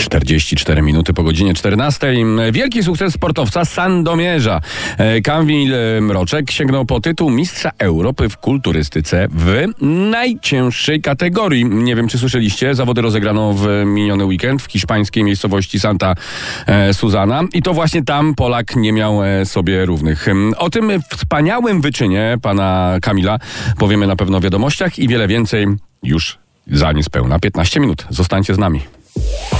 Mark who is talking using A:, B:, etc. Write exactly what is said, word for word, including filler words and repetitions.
A: czterdzieści cztery minuty po godzinie czternastej. Wielki sukces sportowca Sandomierza. Kamil Mroczek sięgnął po tytuł Mistrza Europy w kulturystyce w najcięższej kategorii. Nie wiem, czy słyszeliście, zawody rozegrano w miniony weekend w hiszpańskiej miejscowości Santa Susana i to właśnie tam Polak nie miał sobie równych. O tym wspaniałym wyczynie pana Kamila powiemy na pewno w wiadomościach i wiele więcej już za niespełna piętnaście minut. Zostańcie z nami.